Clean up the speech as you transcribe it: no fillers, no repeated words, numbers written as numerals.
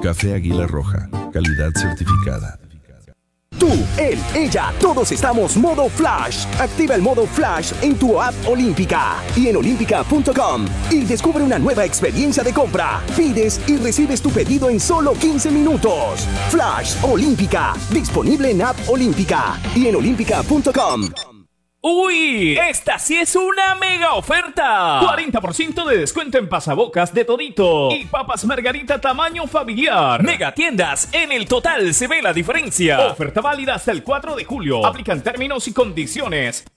Café Águila Roja, calidad certificada. Tú, él, ella, todos estamos modo Flash. Activa el modo Flash en tu app Olímpica y en olímpica.com y descubre una nueva experiencia de compra. Pides y recibes tu pedido en solo 15 minutos. Flash Olímpica, disponible en app Olímpica y en olímpica.com. ¡Uy! ¡Esta sí es una mega oferta! 40% de descuento en pasabocas de Todito y papas Margarita tamaño familiar. Mega tiendas, en el total se ve la diferencia. Oferta válida hasta el 4 de julio. Aplican términos y condiciones.